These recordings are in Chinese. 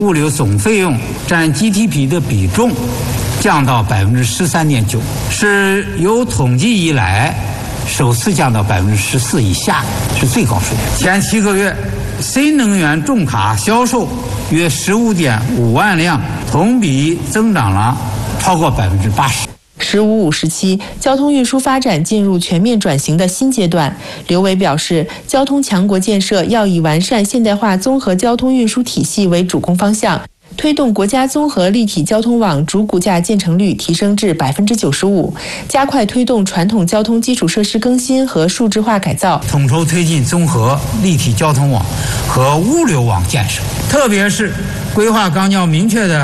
物流总费用占 GDP 的比重降到13.9%，是有统计以来首次降到14%以下，是最高水平。前7个月，新能源重卡销售约15.5万辆，同比增长了超过80%。 15-5时期，交通运输发展进入全面转型的新阶段。刘伟表示，交通强国建设要以完善现代化综合交通运输体系为主攻方向，推动国家综合立体交通网主骨架建成率提升至95%，加快推动传统交通基础设施更新和数字化改造， 统筹推进综合立体交通网和物流网建设，特别是规划纲要明确的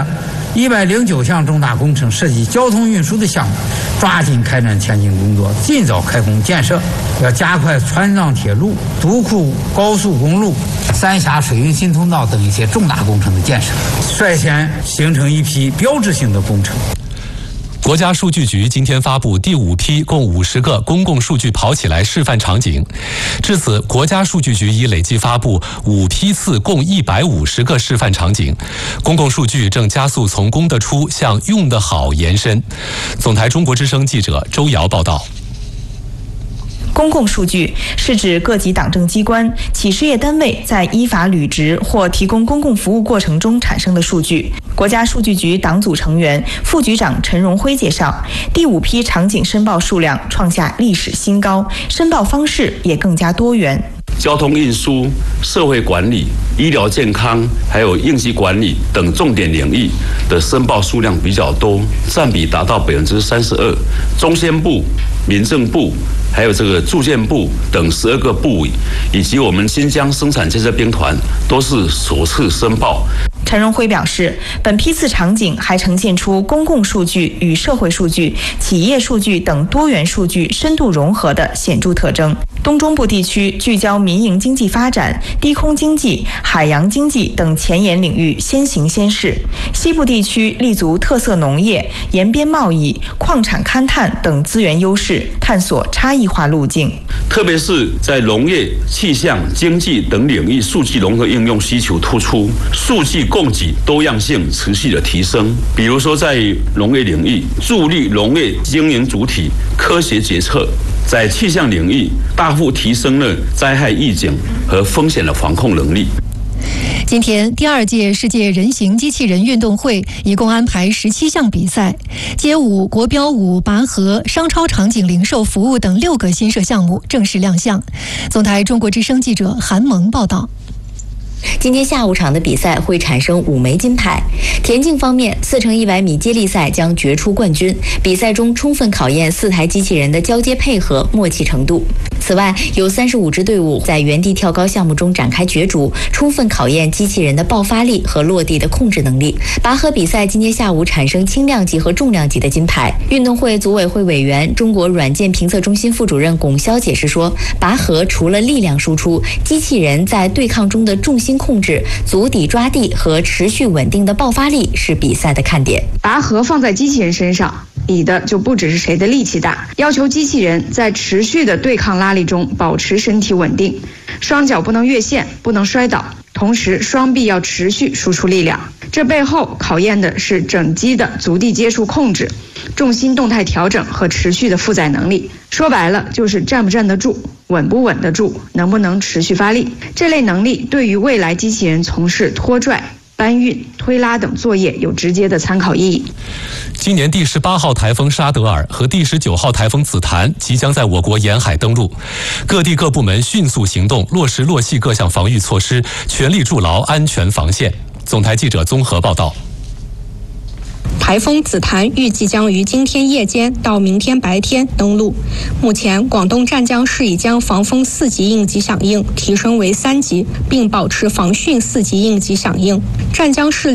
109项重大工程涉及交通运输的项目，抓紧开展前期工作，尽早开工建设。要加快川藏铁路、独库高速公路、三峡水运新通道等一些重大工程的建设，率先形成一批标志性的工程。 国家数据局今天发布第5批共50个公共数据跑起来示范场景。至此，国家数据局已累计发布5批次共150个示范场景，公共数据正加速从公得出向用得好延伸。总台中国之声记者周瑶报道。 公共数据是指各级党政机关、企事业单位在依法履职或提供公共服务过程中产生的数据。国家数据局党组成员、副局长陈荣辉介绍，第5批场景申报数量创下历史新高，申报方式也更加多元。 交通运输、社会管理、医疗健康，还有应急管理等重点领域的申报数量比较多，占比达到32%。中宣部、民政部，还有这个住建部等12个部委，以及我们新疆生产建设兵团都是首次申报。 陈荣辉表示，本批次场景还呈现出公共数据与社会数据、企业数据等多元数据深度融合的显著特征。东中部地区聚焦民营经济发展、低空经济、海洋经济等前沿领域先行先试；西部地区立足特色农业、沿边贸易、矿产勘探等资源优势，探索差异化路径。 特别是在农业、气象、经济等领域，数据融合应用需求突出，数据供给多样性持续的提升。比如说，在农业领域，助力农业经营主体科学决策；在气象领域，大幅提升了灾害预警和风险的防控能力。 今天，第2届世界人形机器人运动会一共安排17项比赛，街舞、国标舞、拔河、商超场景零售服务等6个新设项目正式亮相。总台中国之声记者韩萌报道。 今天下午场的比赛会产生5枚金牌。田径方面，4x100米接力赛将决出冠军。比赛中充分考验4台机器人的交接配合、默契程度。此外，有35支队伍在原地跳高项目中展开角逐，充分考验机器人的爆发力和落地的控制能力。拔河比赛今天下午产生轻量级和重量级的金牌。运动会组委会委员、中国软件评测中心副主任龚潇解释说，拔河除了力量输出，机器人在对抗中的重心控制、足底抓地和持续稳定的爆发力是比赛的看点。 拔河放在机器人身上，比的就不只是谁的力气大，要求机器人在持续的对抗拉力中保持身体稳定，双脚不能越线，不能摔倒，同时双臂要持续输出力量。这背后考验的是整机的足地接触控制、重心动态调整和持续的负载能力。说白了就是站不站得住，稳不稳得住，能不能持续发力。这类能力对于未来机器人从事拖拽、搬运、推拉等作业有直接的参考意义。 今年第18号台风沙德尔和第19号台风紫檀即将在我国沿海登陆，各地各部门迅速行动，落实落细各项防御措施，全力筑牢安全防线。总台记者综合报道。 台风紫檀预计将于今天夜间到明天白天登陆。目前，广东湛江市已将防风4级应急响应提升为3级，并保持防汛4级应急响应。湛江市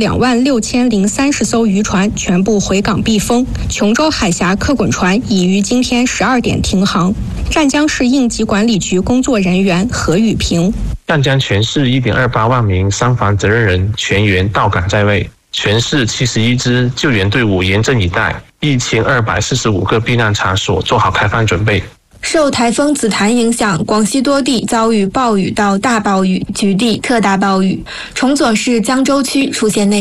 26030艘渔船全部回港避风，琼州海峡客滚船已于今天12点停航。湛江市应急管理局工作人员何宇平： 湛江全市1.28万名伤防责任人全员到岗在位。全市71支救援队伍严阵以待，1245个避难场所做好开放准备。 受台风紫檀影响，广西多地遭遇暴雨到大暴雨，局地特大暴雨。崇左市江州区出现内